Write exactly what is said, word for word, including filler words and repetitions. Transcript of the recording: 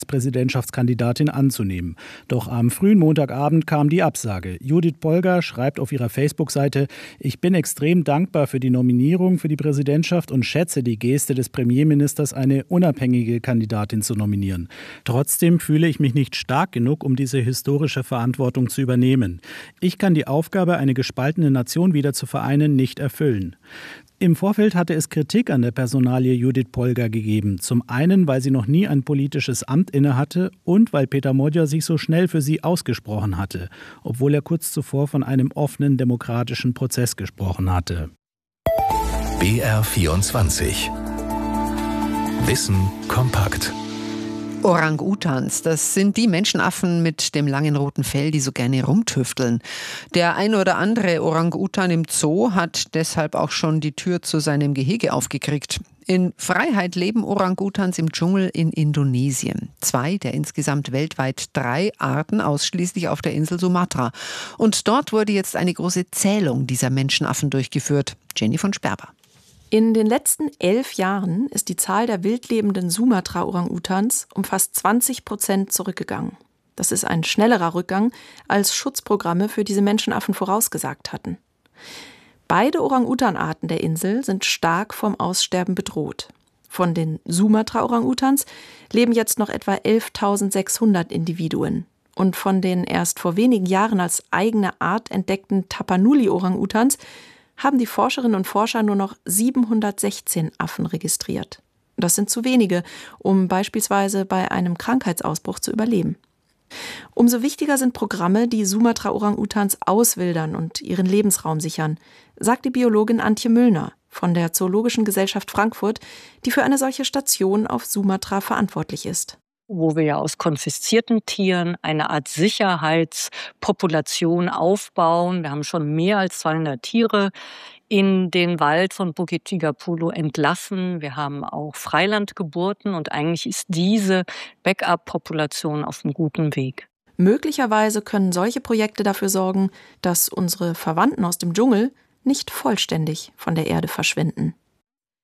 Präsidentschaftskandidatin anzunehmen. Doch am frühen Montagabend kam die Absage. Judith Polgar schreibt auf ihrer Facebook-Seite: Ich bin extrem dankbar für die Nominierung für die Präsidentschaft und schätze die Geste des Premierministers, eine unabhängige Kandidatin zu nominieren. Trotzdem fühle ich mich nicht stark genug, um diese historische Verantwortung zu übernehmen. Ich kann die Aufgabe, eine gespaltene Nation wieder zu vereinen, nicht erfüllen. Im Vorfeld hatte es Kritik an der Personalie Judith Polgar gegeben. Zum einen, weil sie noch nie ein politisches Amt innehatte und weil Peter Modja sich so schnell für sie ausgesprochen hatte, obwohl er kurz zuvor von einem offenen demokratischen Prozess gesprochen hatte. B R vierundzwanzig. Wissen kompakt. Orang-Utans, das sind die Menschenaffen mit dem langen roten Fell, die so gerne rumtüfteln. Der ein oder andere Orang-Utan im Zoo hat deshalb auch schon die Tür zu seinem Gehege aufgekriegt. In Freiheit leben Orang-Utans im Dschungel in Indonesien. Zwei der insgesamt weltweit drei Arten ausschließlich auf der Insel Sumatra. Und dort wurde jetzt eine große Zählung dieser Menschenaffen durchgeführt. Jenny von Sperber. In den letzten elf Jahren ist die Zahl der wildlebenden Sumatra-Orang-Utans um fast zwanzig Prozent zurückgegangen. Das ist ein schnellerer Rückgang, als Schutzprogramme für diese Menschenaffen vorausgesagt hatten. Beide Orang-Utan-Arten der Insel sind stark vom Aussterben bedroht. Von den Sumatra-Orang-Utans leben jetzt noch etwa elftausendsechshundert Individuen. Und von den erst vor wenigen Jahren als eigene Art entdeckten Tapanuli-Orang-Utans haben die Forscherinnen und Forscher nur noch siebenhundertsechzehn Affen registriert. Das sind zu wenige, um beispielsweise bei einem Krankheitsausbruch zu überleben. Umso wichtiger sind Programme, die Sumatra-Orang-Utans auswildern und ihren Lebensraum sichern, sagt die Biologin Antje Müllner von der Zoologischen Gesellschaft Frankfurt, die für eine solche Station auf Sumatra verantwortlich ist. Wo wir ja aus konfiszierten Tieren eine Art Sicherheitspopulation aufbauen. Wir haben schon mehr als zweihundert Tiere in den Wald von Bukit Tigapulu entlassen. Wir haben auch Freilandgeburten und eigentlich ist diese Backup-Population auf einem guten Weg. Möglicherweise können solche Projekte dafür sorgen, dass unsere Verwandten aus dem Dschungel nicht vollständig von der Erde verschwinden.